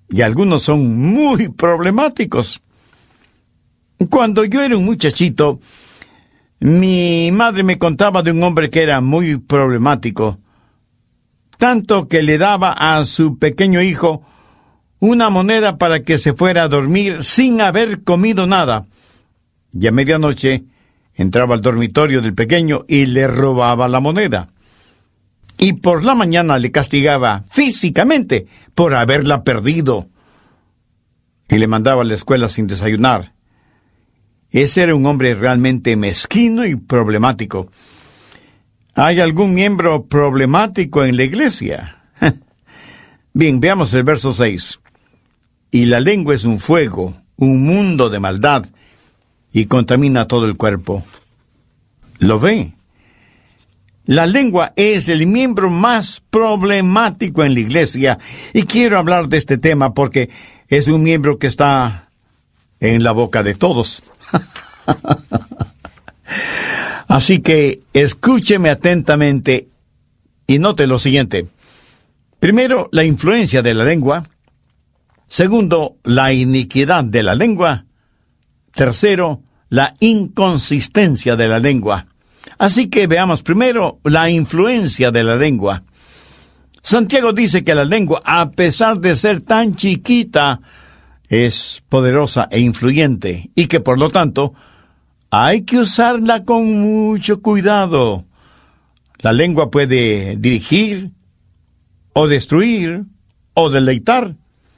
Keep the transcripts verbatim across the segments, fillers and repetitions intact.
y algunos son muy problemáticos. Cuando yo era un muchachito, mi madre me contaba de un hombre que era muy problemático, tanto que le daba a su pequeño hijo una moneda para que se fuera a dormir sin haber comido nada. Y a medianoche entraba al dormitorio del pequeño y le robaba la moneda. Y por la mañana le castigaba físicamente por haberla perdido. Y le mandaba a la escuela sin desayunar. Ese era un hombre realmente mezquino y problemático. ¿Hay algún miembro problemático en la iglesia? Bien, veamos el verso seis. Y la lengua es un fuego, un mundo de maldad, y contamina todo el cuerpo. ¿Lo ve? La lengua es el miembro más problemático en la iglesia, y quiero hablar de este tema porque es un miembro que está en la boca de todos. Así que escúcheme atentamente y note lo siguiente. Primero, la influencia de la lengua. Segundo, la iniquidad de la lengua. Tercero, la inconsistencia de la lengua. Así que veamos primero la influencia de la lengua. Santiago dice que la lengua, a pesar de ser tan chiquita, es poderosa e influyente, y que por lo tanto hay que usarla con mucho cuidado. La lengua puede dirigir, o destruir, o deleitar.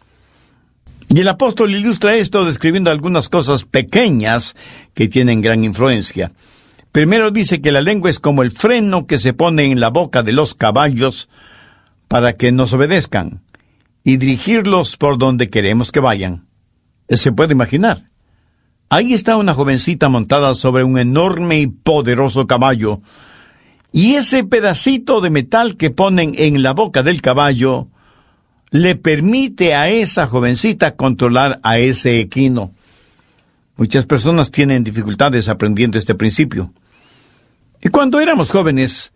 Y el apóstol ilustra esto describiendo algunas cosas pequeñas que tienen gran influencia. Primero dice que la lengua es como el freno que se pone en la boca de los caballos para que nos obedezcan y dirigirlos por donde queremos que vayan. ¿Se puede imaginar? Ahí está una jovencita montada sobre un enorme y poderoso caballo, y ese pedacito de metal que ponen en la boca del caballo le permite a esa jovencita controlar a ese equino. Muchas personas tienen dificultades aprendiendo este principio. Y cuando éramos jóvenes,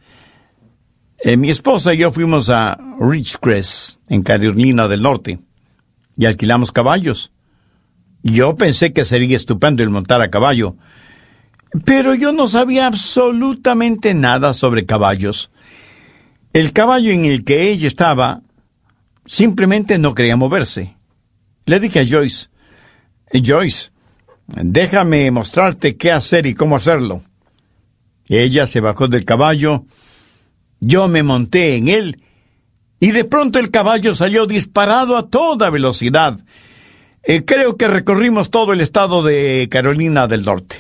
eh, mi esposa y yo fuimos a Ridgecrest, en Carolina del Norte, y alquilamos caballos. Yo pensé que sería estupendo el montar a caballo, pero yo no sabía absolutamente nada sobre caballos. El caballo en el que ella estaba simplemente no quería moverse. Le dije a Joyce, Joyce, déjame mostrarte qué hacer y cómo hacerlo. Ella se bajó del caballo, yo me monté en él, y de pronto el caballo salió disparado a toda velocidad. Eh, creo que recorrimos todo el estado de Carolina del Norte.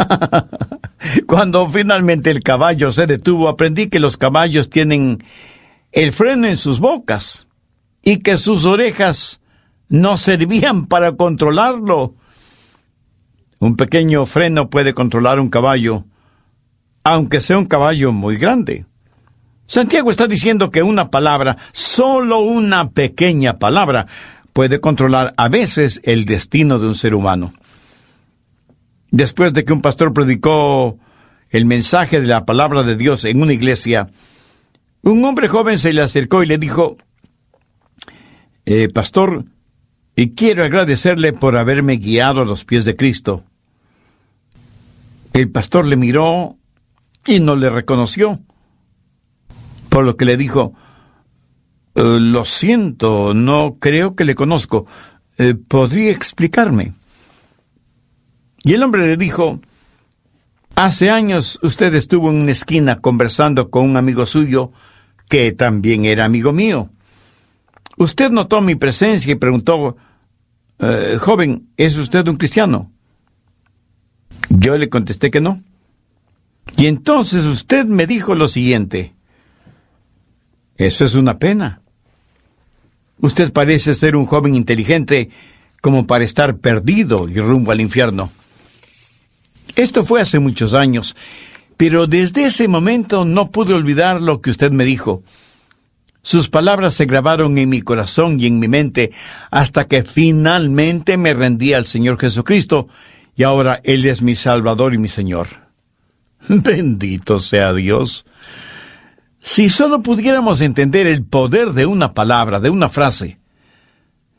Cuando finalmente el caballo se detuvo, aprendí que los caballos tienen el freno en sus bocas y que sus orejas no servían para controlarlo. Un pequeño freno puede controlar un caballo, aunque sea un caballo muy grande. Santiago está diciendo que una palabra, solo una pequeña palabra, puede controlar a veces el destino de un ser humano. Después de que un pastor predicó el mensaje de la palabra de Dios en una iglesia, un hombre joven se le acercó y le dijo, eh, Pastor, y quiero agradecerle por haberme guiado a los pies de Cristo. El pastor le miró y no le reconoció, por lo que le dijo, Uh, lo siento, no creo que le conozco. Uh, ¿Podría explicarme? Y el hombre le dijo, hace años usted estuvo en una esquina conversando con un amigo suyo que también era amigo mío. Usted notó mi presencia y preguntó, uh, joven, ¿es usted un cristiano? Yo le contesté que no. Y entonces usted me dijo lo siguiente, eso es una pena. Usted parece ser un joven inteligente como para estar perdido y rumbo al infierno. Esto fue hace muchos años, pero desde ese momento no pude olvidar lo que usted me dijo. Sus palabras se grabaron en mi corazón y en mi mente hasta que finalmente me rendí al Señor Jesucristo y ahora Él es mi Salvador y mi Señor. Bendito sea Dios. Si solo pudiéramos entender el poder de una palabra, de una frase,